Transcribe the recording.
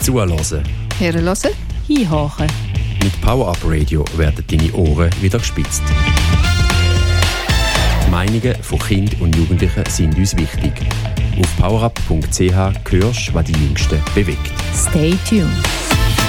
Zuhören. Hören. Hinhören. Mit Power Up Radio werden deine Ohren wieder gespitzt. Die Meinungen von Kindern und Jugendlichen sind uns wichtig. Auf powerup.ch hörst, was die Jüngsten bewegt. Stay tuned.